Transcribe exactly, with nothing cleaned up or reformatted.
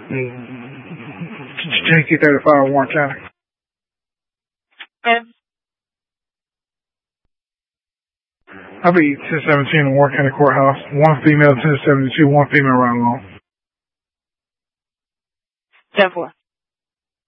J K thirty-five, Warren County. Okay. I'll be ten seventeen in Warren County Courthouse. One female, ten seventy-two, one female right along. ten four.